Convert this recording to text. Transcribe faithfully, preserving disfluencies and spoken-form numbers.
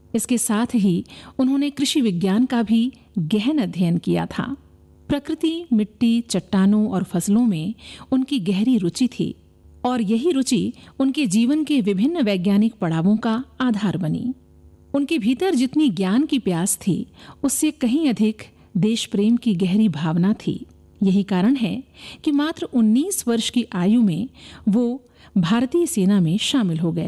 इसके साथ ही उन्होंने कृषि विज्ञान का भी गहन अध्ययन किया था। प्रकृति, मिट्टी, चट्टानों और फसलों में उनकी गहरी रुचि थी और यही रुचि उनके जीवन के विभिन्न वैज्ञानिक पड़ावों का आधार बनी। उनके भीतर जितनी ज्ञान की प्यास थी, उससे कहीं अधिक देश प्रेम की गहरी भावना थी। यही कारण है कि मात्र उन्नीस वर्ष की आयु में वो भारतीय सेना में शामिल हो गए